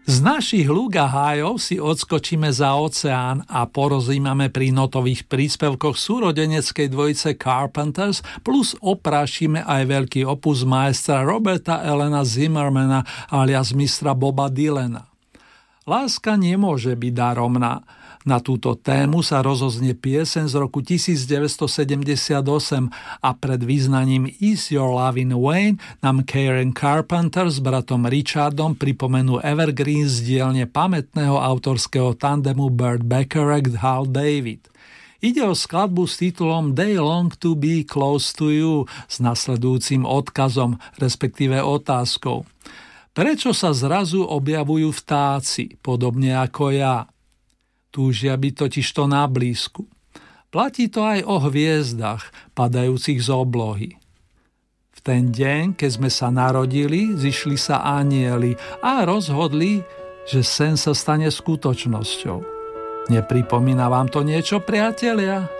Z našich lúk a hájov si odskočíme za oceán a porozímame pri notových príspevkoch súrodeneckej dvojice Carpenters, plus oprášime aj veľký opus maestra Roberta Elena Zimmermana alias mistra Boba Dylana. Láska nemôže byť daromná. Na túto tému sa rozoznie pieseň z roku 1978 a pred význaním Is Your Lovin' Wayne nám Karen Carpenter s bratom Richardom pripomenú evergreen z dielne pamätného autorského tandemu Burt Bacharach Hal David. Ide o skladbu s titulom They Long to Be Close to You s nasledujúcim odkazom, respektíve otázkou. Prečo sa zrazu objavujú vtáci, podobne ako ja? Túžia byť totižto na blízku. Platí to aj o hviezdach, padajúcich z oblohy. V ten deň, keď sme sa narodili, zišli sa anjeli a rozhodli, že sen sa stane skutočnosťou. Nepripomína vám to niečo, priatelia?